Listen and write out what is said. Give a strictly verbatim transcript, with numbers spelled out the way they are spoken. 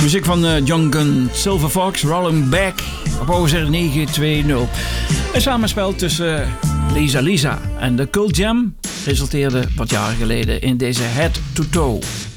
Muziek van uh, John Gunn, Silver Fox, Rolling Back op O Z negen twee nul. Een samenspel tussen uh, Lisa Lisa en de Cult Jam resulteerde wat jaren geleden in deze Head to Toe.